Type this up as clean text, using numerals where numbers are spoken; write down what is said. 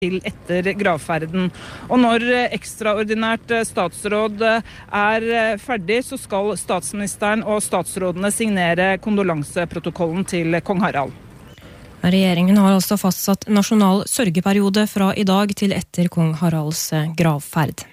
til etter gravferden. Og når ekstraordinært statsråd ferdig, så skal statsministeren og statsrådene signere kondolanseprotokollen til kong Harald. Regjeringen har altså fastsatt nasjonal sørgeperiode fra i dag til etter kong Haralds gravferd.